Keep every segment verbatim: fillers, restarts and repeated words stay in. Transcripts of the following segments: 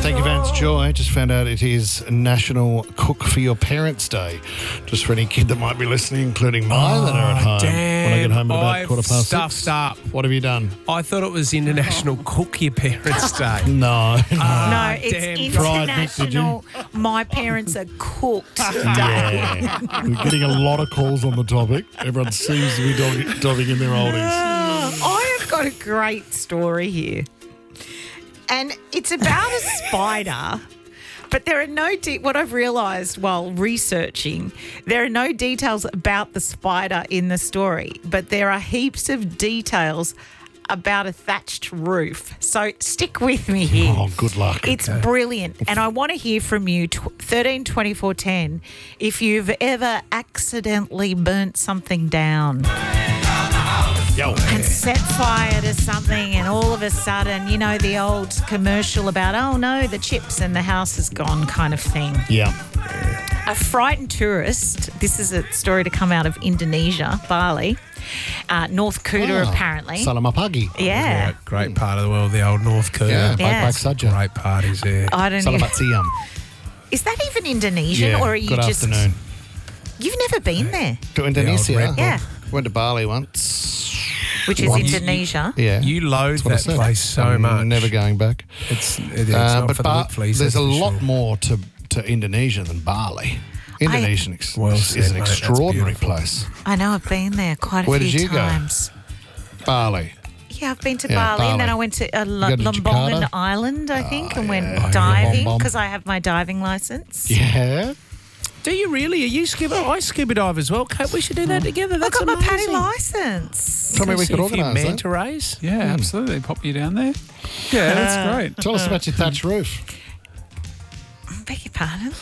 Thank you, Vance Joy. Just found out it is National Cook for Your Parents Day. Just for any kid that might be listening, including mine oh, that are at home. Damn, when I get home at about I've quarter past stuffed six. up. What have you done? I thought it was International Cook Your Parents Day. No. No, Ah, it's damn. International My Parents Are Cooked Day. Yeah. We're getting a lot of calls on the topic. Everyone seems to be dog- diving in their oldies. I have got a great story here. And it's about a spider, but there are no, de- what I've realised while researching, there are no details about the spider in the story, but there are heaps of details about a thatched roof. So stick with me here. Oh, good luck. It's brilliant. And I want to hear from you, thirteen twenty-four ten, if you've ever accidentally burnt something down. Yo. And set fire to something, and all of a sudden, you know, the old commercial about, oh no, the chips and the house is gone kind of thing. Yeah. A frightened tourist, this is a story to come out of Indonesia, Bali, uh, North Kuta Oh, apparently. Salamapagi. Yeah. Yeah, great part of the world, the old North Kuta. Yeah. Yeah. Baik Saja. Great parties there. I don't know. Salamat siam. Is that even Indonesian, Yeah. or are you Good just... afternoon. You've never been there, To Indonesia. red Yeah. Went to Bali once. which is Once. Indonesia. Yeah. You loathe That's what I that said. place so I'm much. Never going back. It's, it, it's Uh, not but for Ba- the lip fleas, there's a that's for lot sure. more to, to Indonesia than Bali. Indonesia ex- Well is said, an mate. That's extraordinary beautiful. place. I know, I've been there quite a Where few did you go? times. Bali. Yeah, I've been to Yeah, Bali, and then Bali. I went to uh, You L- go to Lombongan Jakarta? Island, I think, and went yeah. diving Lombong. because I have my diving license. Yeah. Do you really? Are you scuba? I scuba dive as well. Kate, we should do that together. I That's got my paddy amazing. license. Tell me we See could a few organise that. manta rays. Yeah, absolutely. Pop you down there. Yeah, that's great. Tell us about your thatched roof. Beg your pardon?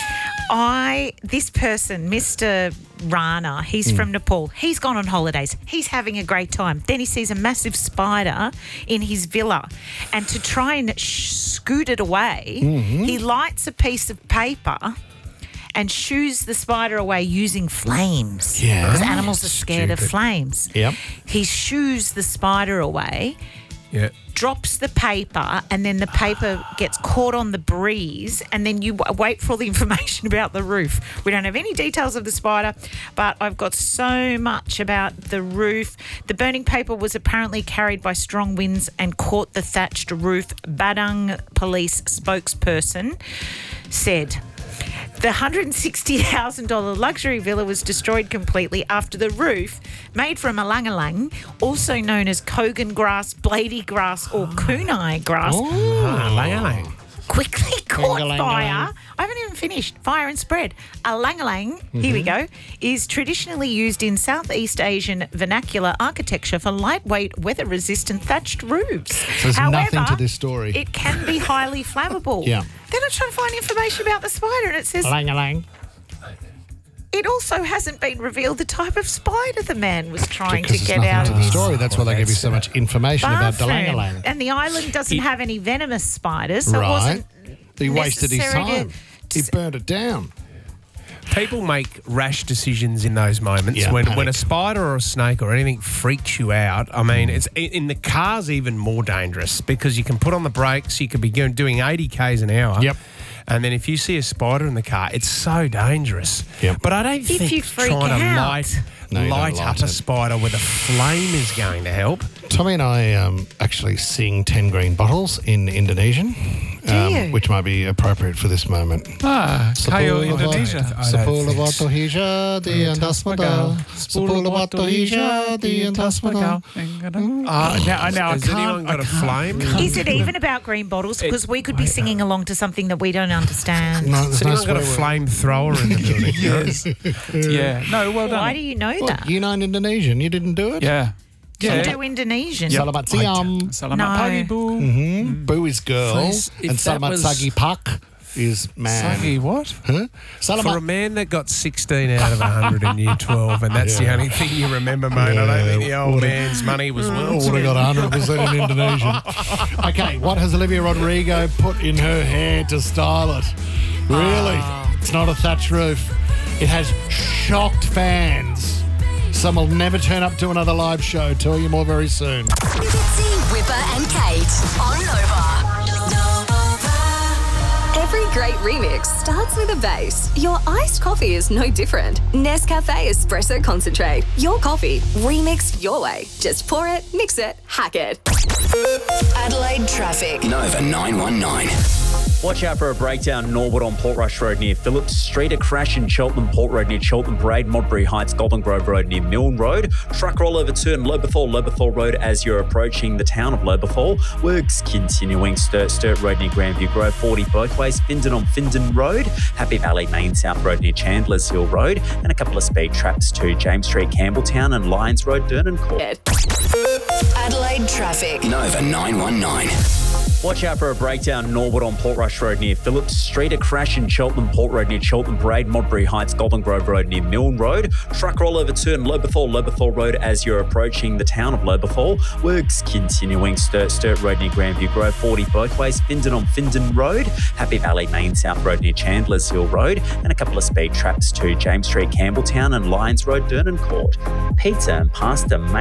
I, this person, Mister Rana, he's Hmm. from Nepal. He's gone on holidays. He's having a great time. Then he sees a massive spider in his villa. And to try and sh- scoot it away, Mm-hmm. he lights a piece of paper and shoos the spider away using flames. Yeah. Because animals are scared of Stupid. flames. Yep. He shoos the spider away, Yeah. drops the paper, and then the paper gets caught on the breeze, and then you w- wait for all the information about the roof. We don't have any details of the spider, but I've got so much about the roof. The burning paper was apparently carried by strong winds and caught the thatched roof. Badang police spokesperson said the one hundred sixty thousand dollars luxury villa was destroyed completely after the roof, made from alang-alang, also known as Kogan grass, blady grass or kunai grass, Ah, lang, lang. quickly caught Alang-alang. fire. I haven't even finished. Fire and spread. Alang-alang, here we go, is traditionally used in Southeast Asian vernacular architecture for lightweight, weather-resistant thatched roofs. There's However, nothing to this story. it can be highly flammable. Yeah. Then I try to find information about the spider, and it says Alang-alang. it also hasn't been revealed the type of spider the man was trying Because to there's get nothing out to of the his story. That's why they give you so much information about the bathroom. lang-alang. And the island doesn't It- have any venomous spiders, so it Right. wasn't He wasted his necessary to- time. He burnt it down. People make rash decisions in those moments Yeah, when, panic. when a spider or a snake or anything freaks you out. I mean, it's in in the car's even more dangerous because you can put on the brakes, you could be going, doing eighty kays an hour. Yep. And then if you see a spider in the car, it's so dangerous. Yep. But I don't If think you freak trying to out. light, No, you don't light light up it. a spider with a flame is going to help. Tommy and I um, actually sing ten Green Bottles in Indonesian, um, you? which might be appropriate for this moment. Ah, Kayo, Sepuluh Indonesia. I don't Sepuluh think waktu hija di atas modal. Sepuluh waktu hija di atas modal. Uh, now, now I Has can't, anyone got I a flame? Is it even about green bottles? Because we could be singing along to something that we don't understand. No, there's Has no anyone got a swear word. flamethrower in the building? Yes. Yeah. No, well done. Why do you know What, that? you know Indonesian? You didn't do it? Yeah. You Yeah. do Indonesian. Salamat siam. Selamat No. pagi, Bu. Mm-hmm. Boo is girl. Please, if and that Salamat was- Sagi Pak is man. Sagi, what? Huh? For a Salamat. man that got sixteen out of one hundred in year twelve, and that's the Yeah. only thing you remember, mate. I don't think the old Would've- man's money was well Would have got spent. one hundred percent in Indonesian. Okay, what has Olivia Rodrigo put in her hair to style it? Really? It's not a thatched roof. It has shocked fans. Some will never turn up to another live show. Tell you more very soon. Fitzy, Whipper and Kate on Nova. Nova. remix starts with a bass. Your iced coffee is no different. Nescafe Espresso Concentrate. Your coffee, remixed your way. Just pour it, mix it, hack it. Adelaide traffic. Nova nine one nine. Watch out for a breakdown Norwood on Portrush Road near Phillips Street, a crash in Cheltenham Port Road near Cheltenham Parade, Modbury Heights, Goulburn Grove Road near Milne Road, truck rollover turn Lobethal, Lobethal Road as you're approaching the town of Lobethal, works continuing Sturt, Sturt Road near Grandview Grove, forty both ways, Findon on Findon Road, Happy Valley Main South Road near Chandler's Hill Road, and a couple of speed traps to James Street, Campbelltown and Lyons Road, Durnan Court. Adelaide traffic. Nova nine one nine. Watch out for a breakdown Norwood on Portrush Road near Phillips Street, a crash in Cheltenham Port Road near Cheltenham Parade, Modbury Heights, Goulburn Grove Road near Milne Road, truck rollover turn Lobethal, Lobethal Road as you're approaching the town of Lobethal, works continuing Sturt, Sturt Road near Grandview Grove, forty both ways, Findon on Findon Road, Happy Valley Main South Road near Chandler's Hill Road, and a couple of speed traps to James Street, Campbelltown and Lyons Road, Durnan Court. Pizza and pasta